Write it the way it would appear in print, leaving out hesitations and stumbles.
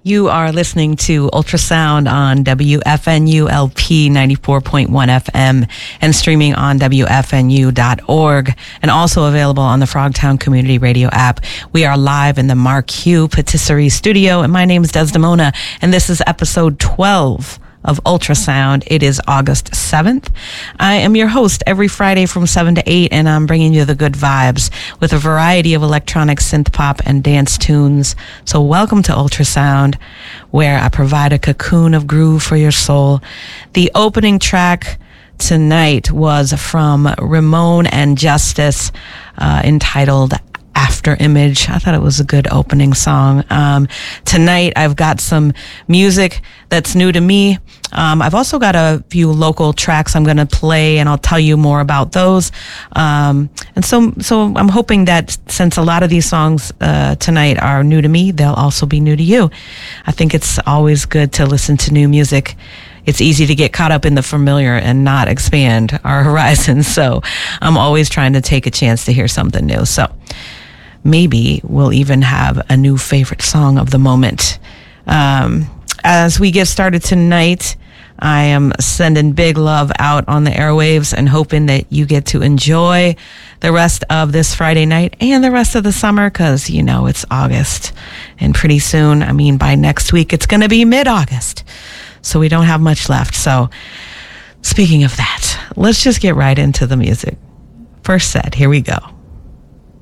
You are listening to Ultrasound on WFNU-LP 94.1 FM and streaming on WFNU.org and also available on the Frogtown Community Radio app. We are live in the Mark Hugh Patisserie Studio, and my name is Desdemona, and this is episode 12 of Ultrasound. It is August 7th. I am your host every Friday from 7 to 8, and I'm bringing you the good vibes with a variety of electronic synth pop and dance tunes. So welcome to Ultrasound, where I provide a cocoon of groove for your soul. The opening track tonight was from Ramon and Justice, entitled After Image. I thought it was a good opening song. Tonight I've got some music that's new to me. I've also got a few local tracks I'm going to play, and I'll tell you more about those. And so I'm hoping that since a lot of these songs tonight are new to me, they'll also be new to you. I think it's always good to listen to new music. It's easy to get caught up in the familiar and not expand our horizons. So I'm always trying to take a chance to hear something new. So maybe we'll even have a new favorite song of the moment. As we get started tonight, I am sending big love out on the airwaves and hoping that you get to enjoy the rest of this Friday night and the rest of the summer, because, you know, it's August. And pretty soon, I mean, by next week, it's going to be mid-August. So we don't have much left. So speaking of that, let's just get right into the music. First set, here we go.